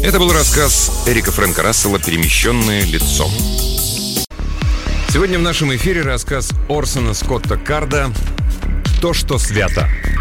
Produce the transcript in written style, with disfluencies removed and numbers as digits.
Это был рассказ Эрика Фрэнка Рассела «Перемещенное лицо». Сегодня в нашем эфире рассказ Орсона Скотта Карда «То, что свято».